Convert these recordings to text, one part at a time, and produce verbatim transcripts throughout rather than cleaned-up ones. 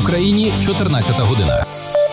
Україні чотирнадцята година.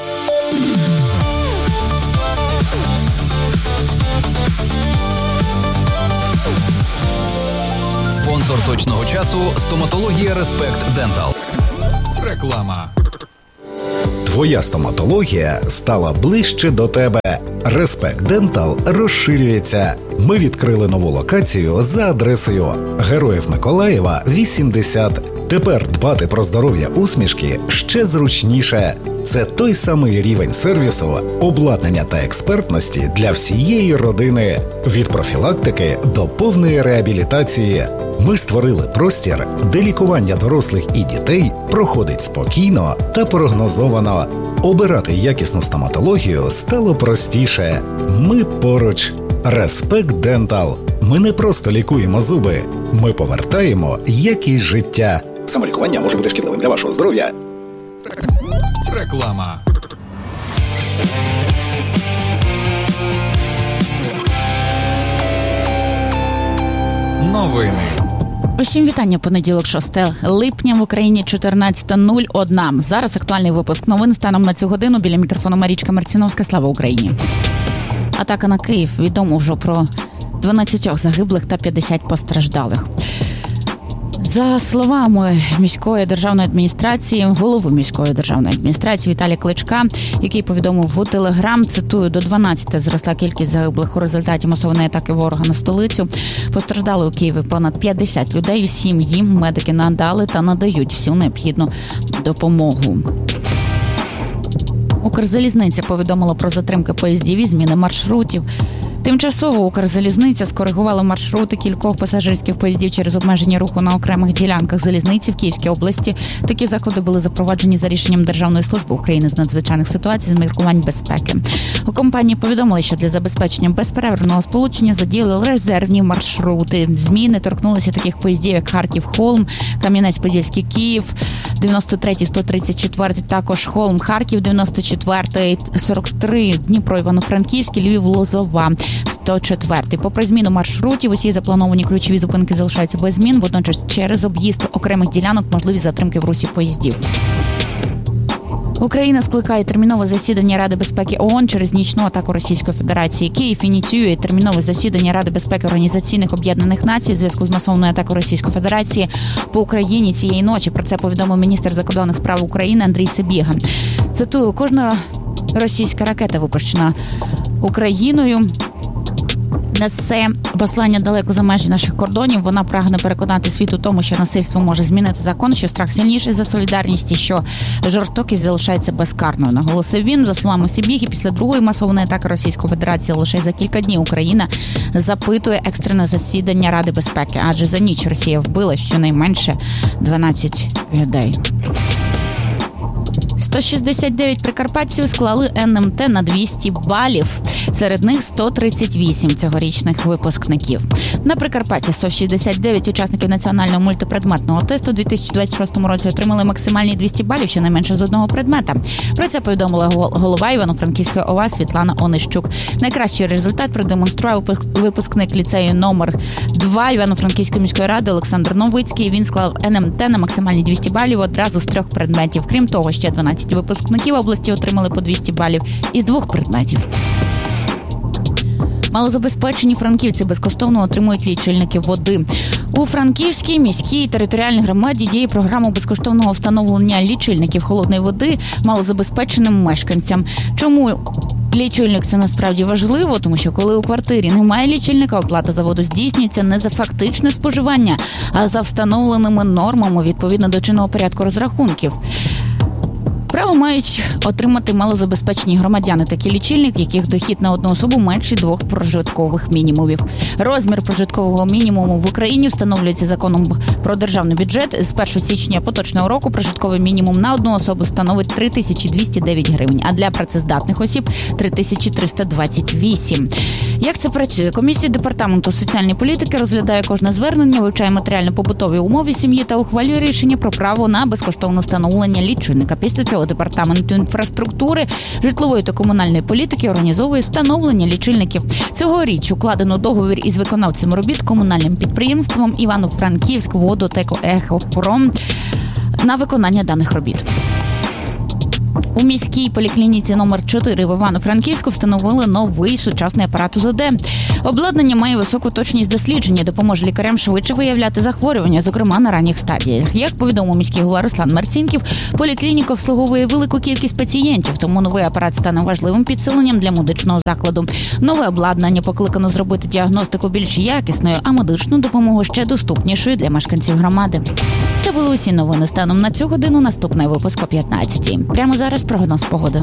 Спонсор точного часу – стоматологія Респект Дентал. Реклама. Твоя стоматологія стала ближче до тебе. Респект Дентал розширюється. Ми відкрили нову локацію за адресою Героїв Миколаєва, вісімдесят. Тепер дбати про здоров'я усмішки ще зручніше. Це той самий рівень сервісу, обладнання та експертності для всієї родини. Від профілактики до повної реабілітації. Ми створили простір, де лікування дорослих і дітей проходить спокійно та прогнозовано. Обирати якісну стоматологію стало простіше. Ми поруч. Респект Дентал. Ми не просто лікуємо зуби. Ми повертаємо якість життя. Самолікування може бути шкідливим для вашого здоров'я. Реклама. Новини. Усім вітання. Понеділок, шостого липня, в Україні чотирнадцята нуль один. Зараз актуальний випуск новин станом на цю годину. Біля мікрофону Марічка Марціновська. Слава Україні. Атака на Київ. Відомо вже про дванадцять загиблих та п'ятдесят постраждалих. За словами міської державної адміністрації, голови міської державної адміністрації Віталія Кличка, який повідомив у Телеграм, цитую, до дванадцяти зросла кількість загиблих у результаті масованої атаки ворога на столицю. Постраждали у Києві понад п'ятдесят людей, всім їм медики надали та надають всю необхідну допомогу. Укрзалізниця повідомила про затримки поїздів і зміни маршрутів. Тимчасово Укрзалізниця скоригувала маршрути кількох пасажирських поїздів через обмеження руху на окремих ділянках залізниці в Київській області. Такі заходи були запроваджені за рішенням Державної служби України з надзвичайних ситуацій з міркувань безпеки. У компанії повідомили, що для забезпечення безперервного сполучення задіяли резервні маршрути. Зміни торкнулися таких поїздів, як Харків-Холм, Кам'янець-Подільський, Київ, дев'яносто третій, сто тридцять четвертий, також Холм-Харків, дев'яносто четвертий, сорок три, Дніпро-Івано-Франківський, Львів-Лозова, сто четвертий. Попри зміну маршрутів, усі заплановані ключові зупинки залишаються без змін, водночас через об'їзд окремих ділянок можливі затримки в русі поїздів. Україна скликає термінове засідання Ради безпеки ООН через нічну атаку Російської Федерації. Київ ініціює термінове засідання Ради безпеки Організаційних Об'єднаних Націй у зв'язку з масовною атакою Російської Федерації по Україні цієї ночі. Про це повідомив міністр закордонних справ України Андрій Сибіга. Цитую, кожна російська ракета, випущена Україною, несе послання далеко за межі наших кордонів. Вона прагне переконати світ у тому, що насильство може змінити закон, що страх сильніший за солідарність і що жорстокість залишається безкарною. Наголосив він. За словами Сибіги, після другої масової атаки Російської Федерації лише за кілька днів Україна запитує екстрене засідання Ради безпеки, адже за ніч Росія вбила щонайменше дванадцять людей. сто шістдесят дев'ять прикарпатців склали ен ем те на двісті балів. Серед них сто тридцять вісім цьогорічних випускників. На Прикарпатті сто шістдесят дев'ять учасників національного мультипредметного тесту у дві тисячі двадцять шостому році отримали максимальні двісті балів, щонайменше з одного предмета. Про це повідомила голова Івано-Франківської ОВА Світлана Онищук. Найкращий результат продемонстрував випускник ліцею номер два Івано-Франківської міської ради Олександр Новицький. Він склав ен ем те на максимальні двісті балів одразу з трьох предметів. Крім того, ще дванадцять випускників області отримали по двісті балів із двох предметів. Малозабезпечені франківці безкоштовно отримують лічильники води. У Франківській міській територіальній громаді діє програма безкоштовного встановлення лічильників холодної води малозабезпеченим мешканцям. Чому лічильник – це насправді важливо? Тому що коли у квартирі немає лічильника, оплата за воду здійснюється не за фактичне споживання, а за встановленими нормами відповідно до чинного порядку розрахунків. Право мають отримати малозабезпечені громадяни такі лічильник, яких дохід на одну особу менше двох прожиткових мінімумів. Розмір прожиткового мінімуму в Україні встановлюється законом про державний бюджет. З першого січня поточного року прожитковий мінімум на одну особу становить три тисячі двісті дев'ять гривень, а для працездатних осіб – три тисячі триста двадцять вісім. Як це працює? Комісія Департаменту соціальної політики розглядає кожне звернення, вивчає матеріально-побутові умови сім'ї та ухвалює рішення про право на безкоштовне встановлення лічильника. Після цього Департамент інфраструктури, житлової та комунальної політики організовує встановлення лічильників. Цьогоріч укладено договір із виконавцем робіт комунальним підприємством Івано-Франківськ водотеко Ехопром на виконання даних робіт. У міській поліклініці номер чотири в Івано-Франківську встановили новий сучасний апарат УЗД. Обладнання має високу точність дослідження, допоможе лікарям швидше виявляти захворювання, зокрема на ранніх стадіях. Як повідомив міський голова Руслан Марцінків, поліклініка обслуговує велику кількість пацієнтів, тому новий апарат стане важливим підсиленням для медичного закладу. Нове обладнання покликано зробити діагностику більш якісною, а медичну допомогу ще доступнішою для мешканців громади. Це були усі новини станом на цю годину. Наступний випуск о п'ятнадцятій. Прямо зараз прогноз погоди.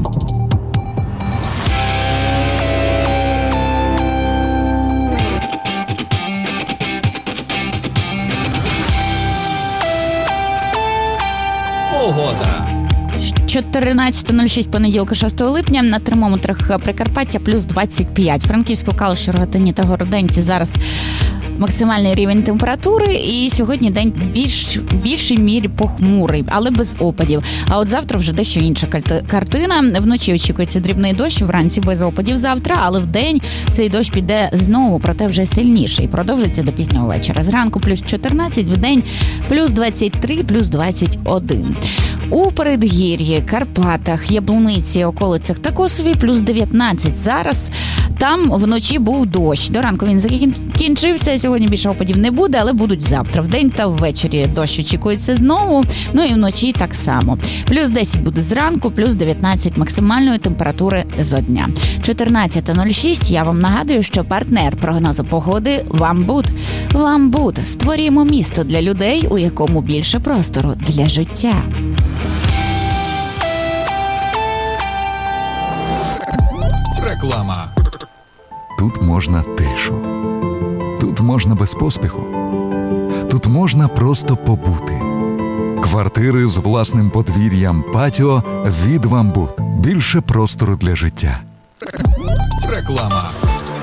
Погода. чотирнадцяте нуль шість понеділка шостого липня на термометрах Прикарпаття плюс двадцять п'ять. Франківську, Калуші, Рогатині та Городенці зараз максимальний рівень температури, і сьогодні день більш більшій мірі похмурий, але без опадів. А от завтра вже дещо інша картина. Вночі очікується дрібний дощ, вранці без опадів завтра, але вдень цей дощ піде знову, проте вже сильніший. Продовжиться до пізнього вечора. Зранку плюс чотирнадцять, вдень плюс двадцять три, плюс двадцять один. У Передгір'ї, Карпатах, Яблуниці, околицях та Косові плюс дев'ятнадцять. Зараз там вночі був дощ. До ранку він закінчився. Сьогодні більше опадів не буде, але будуть завтра. Вдень та ввечері дощ очікується знову. Ну і вночі так само. Плюс десять буде зранку, плюс дев'ятнадцять максимальної температури зо дня. чотирнадцяте нуль шість. Я вам нагадую, що партнер прогнозу погоди «Вамбуд». «Вамбуд». Створюємо місто для людей, у якому більше простору для життя. Реклама. Тут можна тишу. Тут можна без поспіху. Тут можна просто побути. Квартири з власним подвір'ям, патіо від «Вамбуд». Більше простору для життя. Реклама.